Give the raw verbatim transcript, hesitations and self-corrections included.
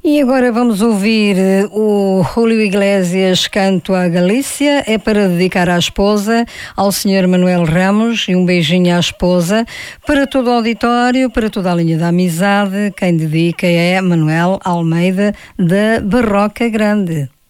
E agora vamos ouvir o Julio Iglesias, Canto à Galícia. É para dedicar à esposa, ao senhor Manuel Ramos, e um beijinho à esposa, para todo o auditório, para toda a linha da amizade. Quem dedica é Manuel Almeida, da Barroca Grande.